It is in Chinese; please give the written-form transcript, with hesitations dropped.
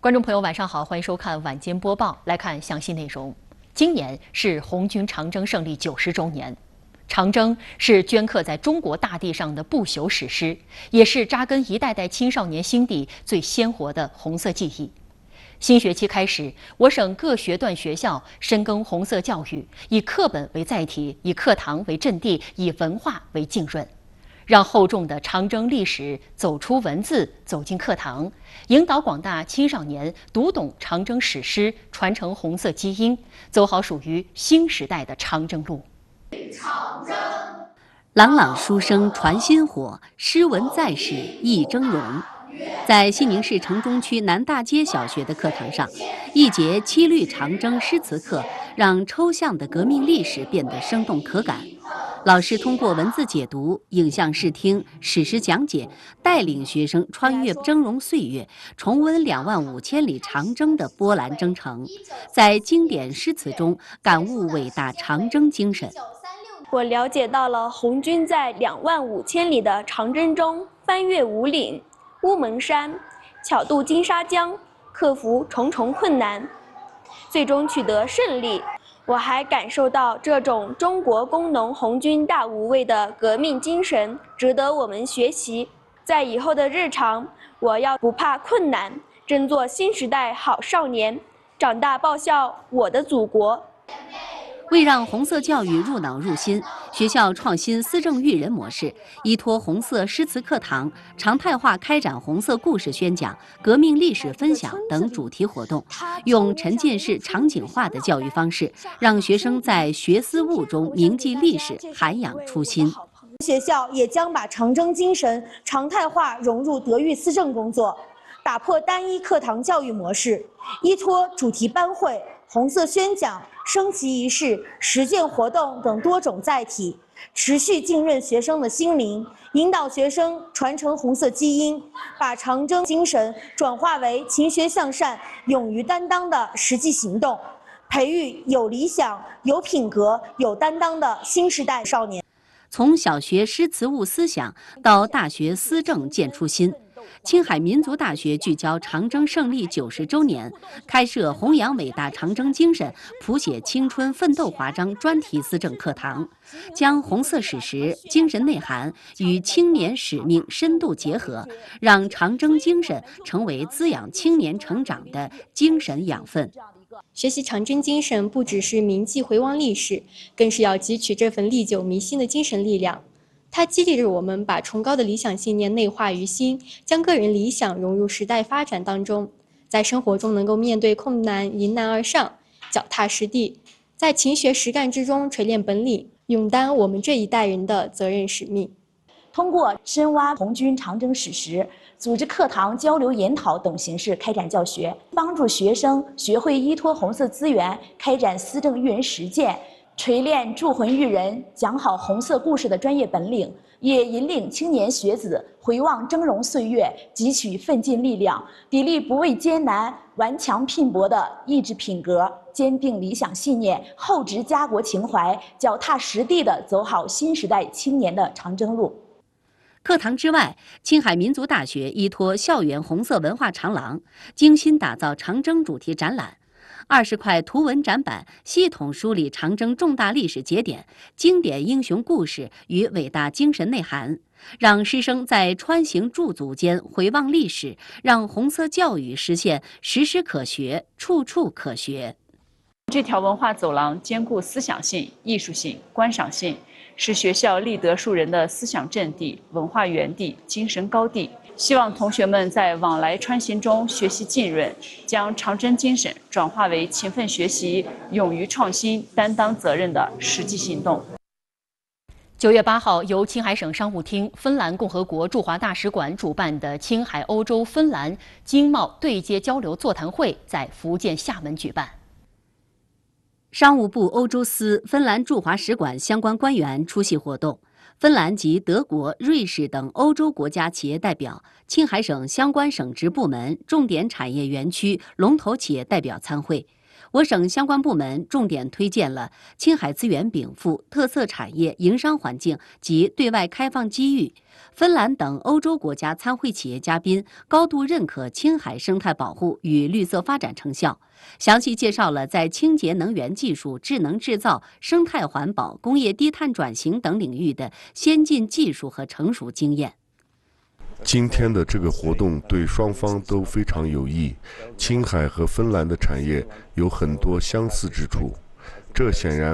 观众朋友，晚上好，欢迎收看晚间播报。来看详细内容。今年是红军长征胜利90周年，长征是镌刻在中国大地上的不朽史诗，也是扎根一代代青少年心底最鲜活的红色记忆。新学期开始，我省各学段学校深耕红色教育，以课本为载体，以课堂为阵地，以文化为浸润。让厚重的长征历史走出文字，走进课堂，引导广大青少年读懂长征史诗，传承红色基因，走好属于新时代的长征路。 长征，朗朗书声传薪火，诗文在世忆峥嵘。在西宁市城中区南大街小学的课堂上，一节七律长征诗词课让抽象的革命历史变得生动可感。老师通过文字解读、影像视听、史诗讲解，带领学生穿越峥嵘岁月，重温25000里长征的波澜征程，在经典诗词中感悟伟大长征精神。 我了解到了红军在25000里的长征中翻越五岭、乌蒙山，巧渡金沙江，克服重重困难，最终取得胜利。我还感受到这种中国工农红军大无畏的革命精神值得我们学习。在以后的日常，我要不怕困难，争做新时代好少年，长大报效我的祖国。 为让红色教育入脑入心，学校创新思政育人模式，依托红色诗词课堂，常态化开展红色故事宣讲、革命历史分享等主题活动，用沉浸式场景化的教育方式，让学生在学思悟中铭记历史，涵养初心。 学校也将把长征精神常态化融入德育思政工作，打破单一课堂教育模式，依托主题班会、红色宣讲、升旗仪式、实践活动等多种载体，持续浸润学生的心灵，引导学生传承红色基因，把长征精神转化为勤学向善、勇于担当的实际行动，培育有理想、有品格、有担当的新时代少年。 从小学诗词悟思想到大学思政见初心，青海民族大学聚焦长征胜利90周年，开设弘扬伟大长征精神、谱写青春奋斗华章专题思政课堂，将红色史实、精神内涵与青年使命深度结合，让长征精神成为滋养青年成长的精神养分。 学习长征精神不只是铭记回望历史，更是要汲取这份历久弥新的精神力量。它激励着我们把崇高的理想信念内化于心，将个人理想融入时代发展当中，在生活中能够面对困难迎难而上，脚踏实地，在勤学实干之中锤炼本领，勇担我们这一代人的责任使命。 通过深挖红军长征史实，组织课堂交流研讨等形式开展教学，帮助学生学会依托红色资源开展思政育人实践，锤炼铸魂育人、讲好红色故事的专业本领，也引领青年学子回望峥嵘岁月，汲取奋进力量，砥砺不畏艰难、顽强拼搏的意志品格，坚定理想信念，厚植家国情怀，脚踏实地地走好新时代青年的长征路。 课堂之外，青海民族大学依托校园红色文化长廊，精心打造长征主题展览。20块图文展板系统梳理长征重大历史节点、经典英雄故事与伟大精神内涵，让师生在穿行驻足间回望历史，让红色教育实现时时可学、处处可学。 这条文化走廊兼顾思想性、艺术性、观赏性，是学校立德树人的思想阵地、文化园地、精神高地。希望同学们在往来穿行中学习浸润，将长征精神转化为勤奋学习、勇于创新、担当责任的实际行动。 9月8号，由青海省商务厅、芬兰共和国驻华大使馆主办的青海欧洲芬兰经贸对接交流座谈会在福建厦门举办。 商务部欧洲司、芬兰驻华使馆相关官员出席活动，芬兰及德国、瑞士等欧洲国家企业代表、青海省相关省直部门、重点产业园区龙头企业代表参会， 我省相关部门重点推荐了青海资源禀赋、特色产业、营商环境及对外开放机遇。芬兰等欧洲国家参会企业嘉宾高度认可青海生态保护与绿色发展成效，详细介绍了在清洁能源技术、智能制造、生态环保、工业低碳转型等领域的先进技术和成熟经验。 今天的这个活动对双方都非常有益，青海和芬兰的产业有很多相似之处，这显然